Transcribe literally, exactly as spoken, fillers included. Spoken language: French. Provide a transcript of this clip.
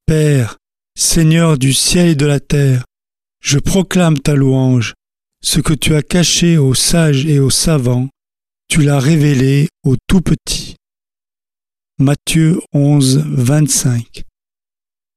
Père, Seigneur du ciel et de la terre, je proclame ta louange. Ce que tu as caché aux sages et aux savants, tu l'as révélé aux tout petits. Matthieu onze, vingt-cinq.